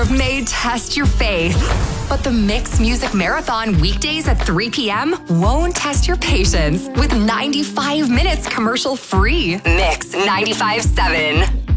may test your faith, but the Mix Music Marathon weekdays at 3 p.m. won't test your patience with 95 minutes commercial free. Mix 95.7.